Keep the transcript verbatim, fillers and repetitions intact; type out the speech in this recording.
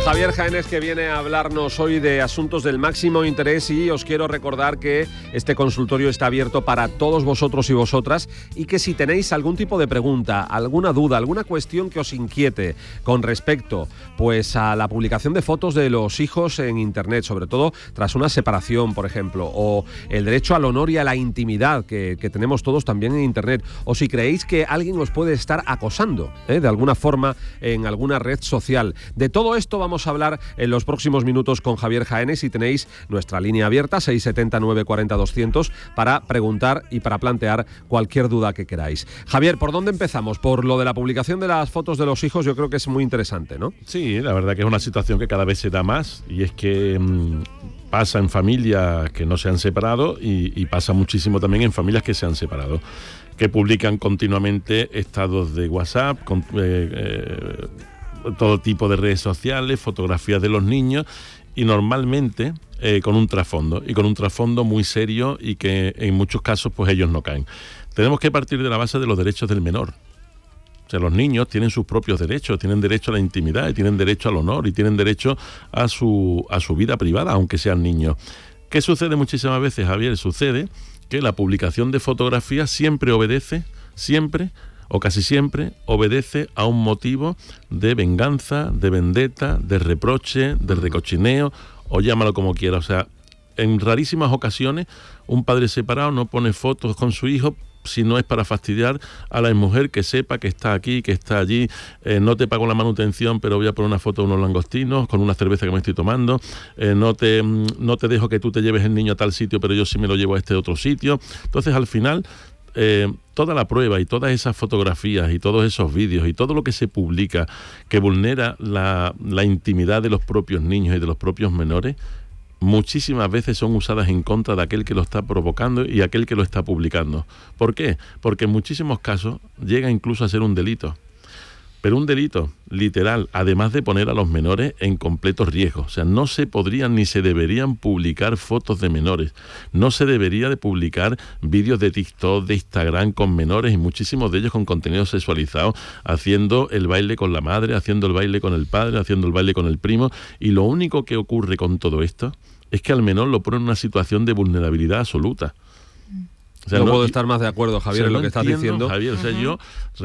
Javier Jaénez, que viene a hablarnos hoy de asuntos del máximo interés, y os quiero recordar que este consultorio está abierto para todos vosotros y vosotras, y que si tenéis algún tipo de pregunta, alguna duda, alguna cuestión que os inquiete con respecto pues a la publicación de fotos de los hijos en internet, sobre todo tras una separación, por ejemplo, o el derecho al honor y a la intimidad que, que tenemos todos también en internet, o si creéis que alguien os puede estar acosando ¿eh? de alguna forma en alguna red social, de todo esto vamos a hablar en los próximos minutos con Javier Jaénez, y tenéis nuestra línea abierta seis siete cero, nueve cuatro cero, doscientos para preguntar y para plantear cualquier duda que queráis. Javier, ¿por dónde empezamos? Por lo de la publicación de las fotos de los hijos, yo creo que es muy interesante, ¿no? Sí, la verdad que es una situación que cada vez se da más, y es que mmm, pasa en familias que no se han separado y, y pasa muchísimo también en familias que se han separado, que publican continuamente estados de WhatsApp, con, eh, eh, todo tipo de redes sociales, fotografías de los niños, y normalmente eh, con un trasfondo, y con un trasfondo muy serio, y que en muchos casos pues ellos no caen. Tenemos que partir de la base de los derechos del menor. O sea, los niños tienen sus propios derechos, tienen derecho a la intimidad, y tienen derecho al honor, y tienen derecho a su, a su vida privada, aunque sean niños. ¿Qué sucede muchísimas veces, Javier? Sucede que la publicación de fotografías siempre obedece, siempre, o casi siempre, obedece a un motivo de venganza, de vendetta, de reproche, de recochineo, o llámalo como quiera. O sea, en rarísimas ocasiones, un padre separado no pone fotos con su hijo si no es para fastidiar a la mujer, que sepa que está aquí, que está allí, eh, no te pago la manutención, pero voy a poner una foto de unos langostinos con una cerveza que me estoy tomando, eh, no, te, no te dejo que tú te lleves el niño a tal sitio, pero yo sí me lo llevo a este otro sitio. Entonces, al final, eh, toda la prueba y todas esas fotografías y todos esos vídeos y todo lo que se publica que vulnera la, la intimidad de los propios niños y de los propios menores, muchísimas veces son usadas en contra de aquel que lo está provocando y aquel que lo está publicando. ¿Por qué? Porque en muchísimos casos llega incluso a ser un delito. Pero un delito literal, además de poner a los menores en completo riesgo. O sea, no se podrían ni se deberían publicar fotos de menores. No se debería de publicar vídeos de TikTok, de Instagram con menores, y muchísimos de ellos con contenido sexualizado, haciendo el baile con la madre, haciendo el baile con el padre, haciendo el baile con el primo. Y lo único que ocurre con todo esto es que al menor lo pone en una situación de vulnerabilidad absoluta. O sea, no, no puedo estar más de acuerdo, Javier, o sea, en lo no que estás entiendo, diciendo. Javier, o sea, uh-huh. yo